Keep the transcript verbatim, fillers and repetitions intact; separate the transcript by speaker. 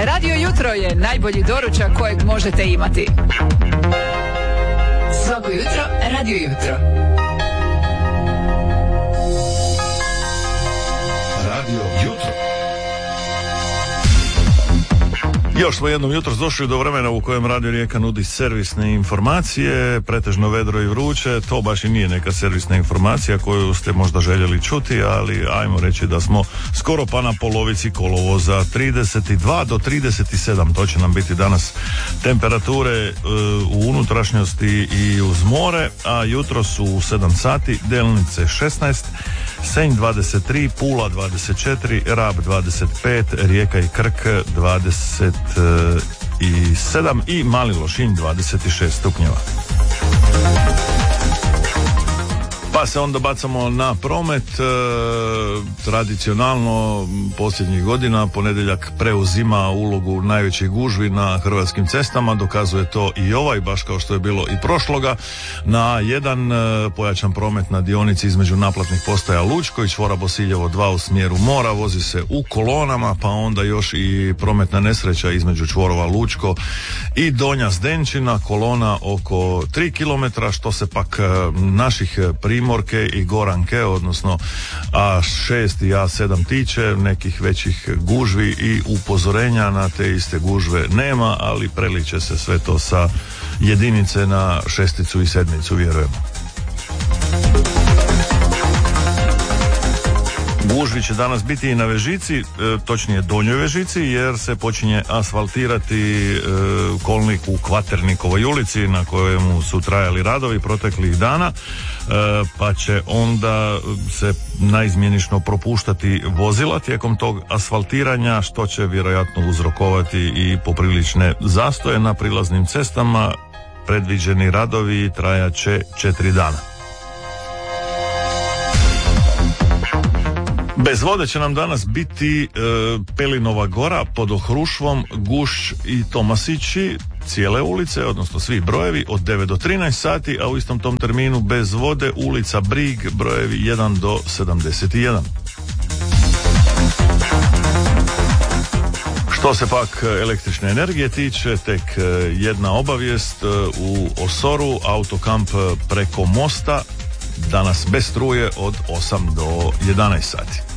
Speaker 1: Radio Jutro je najbolji doručak kojeg možete imati. Svako jutro, Radio Jutro.
Speaker 2: Radio Jutro.
Speaker 3: Još smo jednom jutros došli do vremena u kojem Radio Rijeka nudi servisne informacije, pretežno vedro i vruće. To baš i nije neka servisna informacija koju ste možda željeli čuti, ali ajmo reći da smo skoro pa na polovici kolovoza. trideset dva do trideset sedam, to će nam biti danas temperature e, u unutrašnjosti i uz more, a jutro su u sedam sati Delnice šesnaest, Senj dvadeset tri, Pula dvadeset četiri, Rab dvadeset pet, Rijeka i Krk dvadeset sedam i Mali Lošinj dvadeset šest stupnjeva. Pa se onda bacamo na promet. E, tradicionalno posljednjih godina ponedjeljak preuzima ulogu najvećih gužvi na hrvatskim cestama, dokazuje to i ovaj, baš kao što je bilo i prošloga. Na jedan e, pojačan promet na dionici između naplatnih postaja Lučko i čvora Bosiljevo dva u smjeru mora, vozi se u kolonama, pa onda još i prometna nesreća između čvorova Lučko i Donja Zdenčina, kolona oko tri kilometra. Što se pak e, naših primjera Morke i Goranke, odnosno A šest i A sedam tiče, nekih većih gužvi i upozorenja na te iste gužve nema, ali preliče se sve to sa jedinice na šesticu i sedmicu, vjerujemo. Gužvi će danas biti i na Vežici, e, točnije Donjoj Vežici, jer se počinje asfaltirati e, kolnik u Kvaternikovoj ulici na kojemu su trajali radovi proteklih dana, e, pa će onda se naizmjenično propuštati vozila tijekom tog asfaltiranja, što će vjerojatno uzrokovati i poprilične zastoje na prilaznim cestama. Predviđeni radovi trajat će četiri dana. Bez vode će nam danas biti e, Pelinova gora pod Ohrušvom, Gušć i Tomasići, cijele ulice, odnosno svi brojevi od devet do trinaest sati, a u istom tom terminu bez vode ulica Brig, brojevi jedan do sedamdeset jedan. Što se pak električne energije tiče, tek jedna obavijest: u Osoru autokamp preko mosta danas bez struje od osam do jedanaest sati.